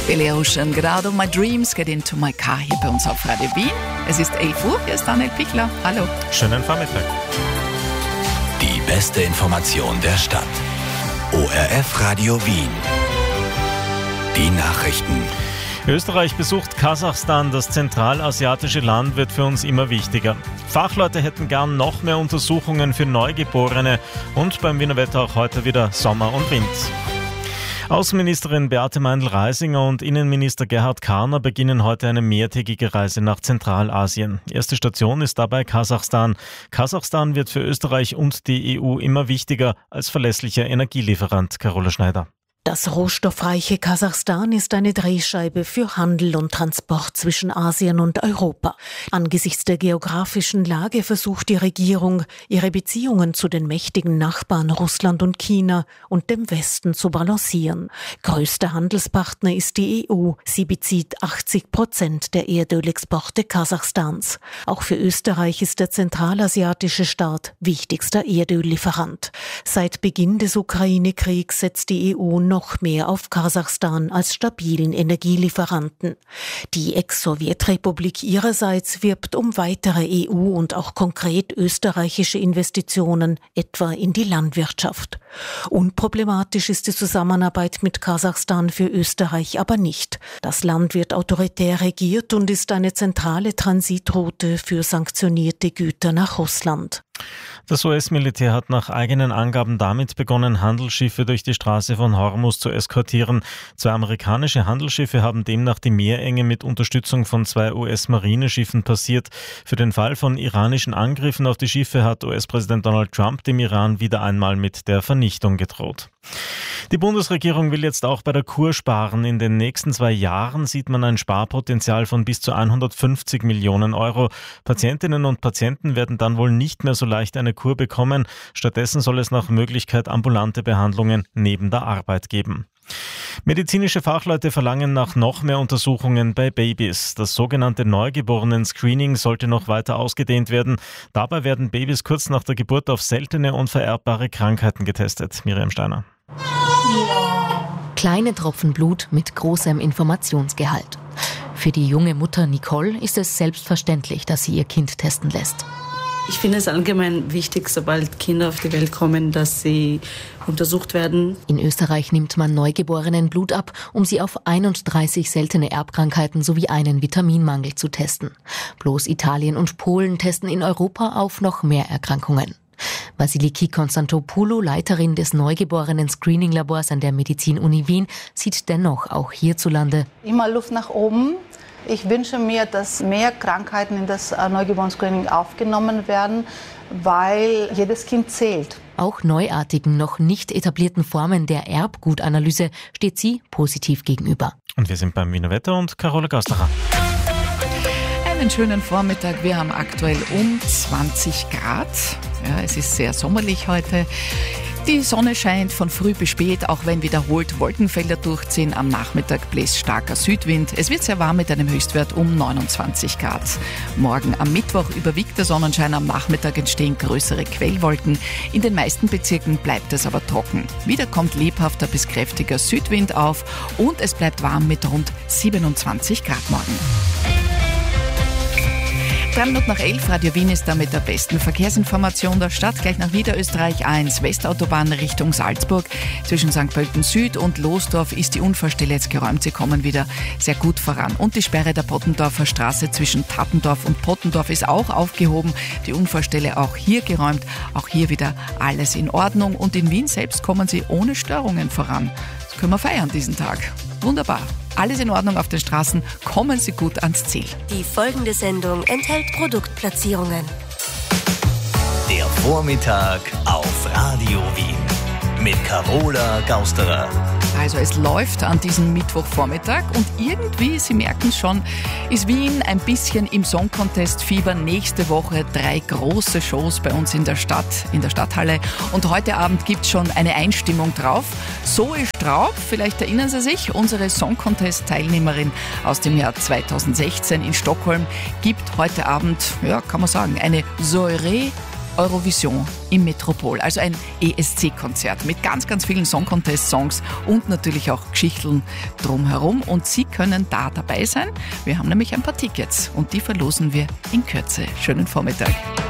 Billy Ocean, Get Out of My Dreams, Get Into My Car hier bei uns auf Radio Wien. Es ist 11 Uhr, hier ist Daniel Pichler. Hallo. Schönen Vormittag. Die beste Information der Stadt. ORF Radio Wien. Die Nachrichten. Österreich besucht Kasachstan. Das zentralasiatische Land wird für uns immer wichtiger. Fachleute hätten gern noch mehr Untersuchungen für Neugeborene. Und beim Wiener Wetter auch heute wieder Sommer und Wind. Außenministerin Beate Meindl-Reisinger und Innenminister Gerhard Karner beginnen heute eine mehrtägige Reise nach Zentralasien. Erste Station ist dabei Kasachstan. Kasachstan wird für Österreich und die EU immer wichtiger als verlässlicher Energielieferant. Carola Schneider. Das rohstoffreiche Kasachstan ist eine Drehscheibe für Handel und Transport zwischen Asien und Europa. Angesichts der geografischen Lage versucht die Regierung, ihre Beziehungen zu den mächtigen Nachbarn Russland und China und dem Westen zu balancieren. Größter Handelspartner ist die EU. Sie bezieht 80% der Erdölexporte Kasachstans. Auch für Österreich ist der zentralasiatische Staat wichtigster Erdöllieferant. Seit Beginn des Ukraine-Kriegs setzt die EU noch mehr auf Kasachstan als stabilen Energielieferanten. Die Ex-Sowjetrepublik ihrerseits wirbt um weitere EU- und auch konkret österreichische Investitionen, etwa in die Landwirtschaft. Unproblematisch ist die Zusammenarbeit mit Kasachstan für Österreich aber nicht. Das Land wird autoritär regiert und ist eine zentrale Transitroute für sanktionierte Güter nach Russland. Das US-Militär hat nach eigenen Angaben damit begonnen, Handelsschiffe durch die Straße von Hormuz zu eskortieren. 2 amerikanische Handelsschiffe haben demnach die Meerenge mit Unterstützung von 2 US-Marineschiffen passiert. Für den Fall von iranischen Angriffen auf die Schiffe hat US-Präsident Donald Trump dem Iran wieder einmal mit der Vernichtung gedroht. Die Bundesregierung will jetzt auch bei der Kur sparen. In den nächsten 2 Jahren sieht man ein Sparpotenzial von bis zu 150 Millionen Euro. Patientinnen und Patienten werden dann wohl nicht mehr so leicht eine Kur bekommen. Stattdessen soll es nach Möglichkeit ambulante Behandlungen neben der Arbeit geben. Medizinische Fachleute verlangen nach noch mehr Untersuchungen bei Babys. Das sogenannte Neugeborenen-Screening sollte noch weiter ausgedehnt werden. Dabei werden Babys kurz nach der Geburt auf seltene und vererbbare Krankheiten getestet. Miriam Steiner. Kleine Tropfen Blut mit großem Informationsgehalt. Für die junge Mutter Nicole ist es selbstverständlich, dass sie ihr Kind testen lässt. Ich finde es allgemein wichtig, sobald Kinder auf die Welt kommen, dass sie untersucht werden. In Österreich nimmt man Neugeborenen Blut ab, um sie auf 31 seltene Erbkrankheiten sowie einen Vitaminmangel zu testen. Bloß Italien und Polen testen in Europa auf noch mehr Erkrankungen. Vasiliki Konstantopoulou, Leiterin des Neugeborenen-Screening-Labors an der Medizin-Uni Wien, sieht dennoch auch hierzulande immer Luft nach oben. Ich wünsche mir, dass mehr Krankheiten in das Neugeborenen-Screening aufgenommen werden, weil jedes Kind zählt. Auch neuartigen, noch nicht etablierten Formen der Erbgutanalyse steht sie positiv gegenüber. Und wir sind beim Wiener Wetter und Carola Gasterer. Einen schönen Vormittag. Wir haben aktuell um 20 Grad. Ja, es ist sehr sommerlich heute. Die Sonne scheint von früh bis spät, auch wenn wiederholt Wolkenfelder durchziehen. Am Nachmittag bläst starker Südwind. Es wird sehr warm mit einem Höchstwert um 29 Grad. Morgen am Mittwoch überwiegt der Sonnenschein. Am Nachmittag entstehen größere Quellwolken. In den meisten Bezirken bleibt es aber trocken. Wieder kommt lebhafter bis kräftiger Südwind auf und es bleibt warm mit rund 27 Grad morgen. 3 Minuten nach 11, Radio Wien ist da mit der besten Verkehrsinformation der Stadt. Gleich nach Niederösterreich 1, Westautobahn Richtung Salzburg. Zwischen St. Pölten Süd und Losdorf ist die Unfallstelle jetzt geräumt. Sie kommen wieder sehr gut voran. Und die Sperre der Pottendorfer Straße zwischen Tattendorf und Pottendorf ist auch aufgehoben. Die Unfallstelle auch hier geräumt. Auch hier wieder alles in Ordnung. Und in Wien selbst kommen sie ohne Störungen voran. Das können wir feiern diesen Tag. Wunderbar. Alles in Ordnung auf den Straßen. Kommen Sie gut ans Ziel. Die folgende Sendung enthält Produktplatzierungen. Der Vormittag auf Radio Wien mit Carola Gausterer. Also es läuft an diesem Mittwochvormittag und irgendwie, Sie merken es schon, ist Wien ein bisschen im Song Contest Fieber. Nächste Woche 3 große Shows bei uns in der Stadt, in der Stadthalle. Und heute Abend gibt es schon eine Einstimmung drauf. Zoe Straub, vielleicht erinnern Sie sich, unsere Song Contest Teilnehmerin aus dem Jahr 2016 in Stockholm, gibt heute Abend, ja, kann man sagen, eine Soiree Eurovision im Metropol, also ein ESC-Konzert mit ganz, ganz vielen Song-Contest-Songs und natürlich auch Geschichten drumherum. Und Sie können da dabei sein. Wir haben nämlich ein paar Tickets und die verlosen wir in Kürze. Schönen Vormittag.